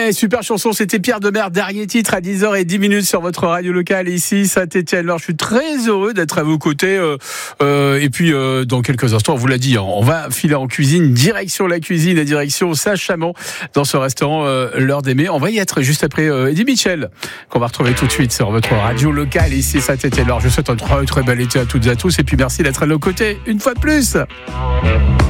Ouais, super chanson, c'était Pierre Demers, dernier titre à 10h10 sur votre radio locale ici, Saint-Étienne. Alors, je suis très heureux d'être à vos côtés. Et puis, dans quelques instants, on vous l'a dit, on va filer en cuisine, direction la cuisine et direction Saint-Chamond, dans ce restaurant L'Heure d'Aimer. On va y être juste après Eddie Mitchell, qu'on va retrouver tout de suite sur votre radio locale ici, Saint-Étienne. Alors, je vous souhaite un très très bel été à toutes et à tous. Et puis, merci d'être à nos côtés une fois de plus.